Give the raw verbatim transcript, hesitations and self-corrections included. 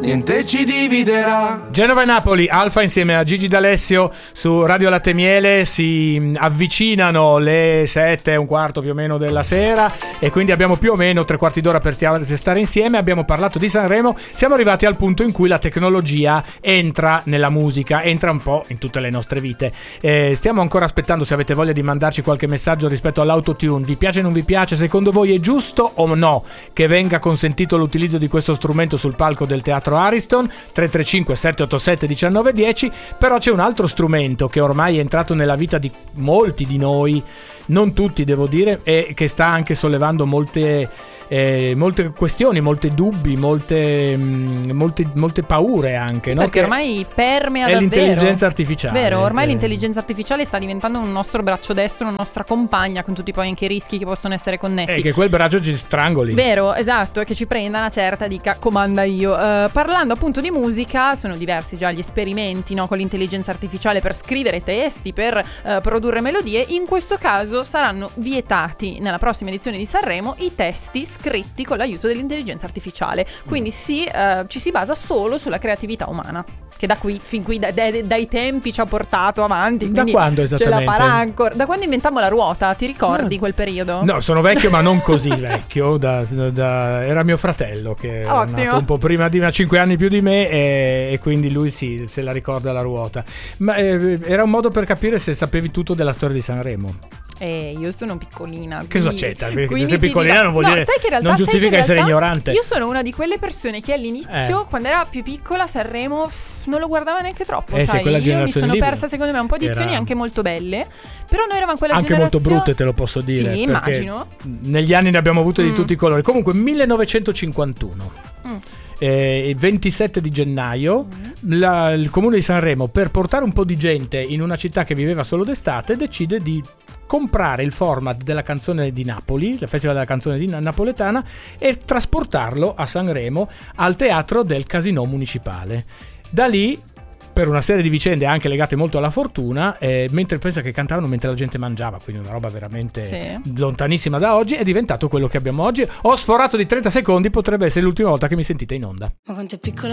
niente ci dividerà. Genova e Napoli, Alfa insieme a Gigi D'Alessio su Radio Latte e Miele. Si avvicinano le sette e un quarto più o meno della sera e quindi abbiamo più o meno tre quarti d'ora per stare insieme. Abbiamo parlato di Sanremo, siamo arrivati al punto in cui la tecnologia entra nella musica, entra un po' in tutte le nostre vite. Eh, stiamo ancora aspettando, se avete voglia di mandarci qualche messaggio rispetto all'autotune. Vi piace o non vi piace? Secondo voi è giusto o no che venga consentito l'utilizzo di questo strumento sul palco del Teatro Ariston? Tre tre cinque sette otto sette uno nove uno zero. Però c'è un altro strumento che ormai è entrato nella vita di molti di noi, non tutti devo dire, e che sta anche sollevando molte eh, molte questioni, molti dubbi, molte, mh, molte, molte paure anche, sì, no? Perché che ormai permea è davvero l'intelligenza artificiale. Vero, ormai eh. l'intelligenza artificiale sta diventando un nostro braccio destro, una nostra compagna, con tutti poi anche i rischi che possono essere connessi. E che quel braccio ci strangoli. Vero, esatto, e che ci prenda una certa, dica comanda io. Uh, parlando appunto di musica, sono diversi già gli esperimenti, no, con l'intelligenza artificiale per scrivere testi, per uh, produrre melodie. In questo caso saranno vietati nella prossima edizione di Sanremo i testi scritti con l'aiuto dell'intelligenza artificiale. Quindi sì, uh, ci si basa solo sulla creatività umana, che da qui fin qui da, da, dai tempi ci ha portato avanti. Da quando esattamente? Ce la farà ancora. Da quando inventammo la ruota, ti ricordi ah. quel periodo? No, sono vecchio ma non così vecchio. Da, da, era mio fratello che è nato un po' prima di me, cinque anni più di me, e, e quindi lui sì, se la ricorda la ruota. Ma eh, era un modo per capire se sapevi tutto della storia di Sanremo. Eh, io sono piccolina. Che quindi, c'è? Perché se sei piccolina non vuol no, dire, sai che in realtà, non giustifica sai che in essere realtà ignorante. Io sono una di quelle persone che all'inizio, eh. quando era più piccola, Sanremo pff, non lo guardava neanche troppo, eh, sai? Io mi sono libera. persa secondo me un po' di edizioni era... anche molto belle. Però noi eravamo quella anche generazione molto brutte, te lo posso dire. Sì, immagino. Negli anni ne abbiamo avute mm. di tutti i colori. Comunque millenovecentocinquantuno mm. Eh, il ventisette di gennaio mm. la, il comune di Sanremo, per portare un po' di gente in una città che viveva solo d'estate, decide di comprare il format della canzone di Napoli, il festival della canzone di napoletana, e trasportarlo a Sanremo al teatro del Casinò municipale. Da lì, per una serie di vicende anche legate molto alla fortuna, eh, mentre pensa che cantavano mentre la gente mangiava, quindi una roba veramente sì. lontanissima da oggi, è diventato quello che abbiamo oggi. Ho sforato di trenta secondi, potrebbe essere l'ultima volta che mi sentite in onda. Ma quanto è piccola